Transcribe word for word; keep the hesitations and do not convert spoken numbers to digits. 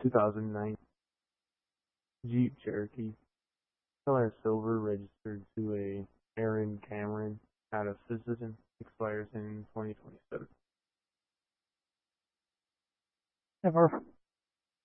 two thousand nine Jeep Cherokee, color silver, registered to a Aaron Cameron out of Sisseton, expires in twenty twenty-seven. Have our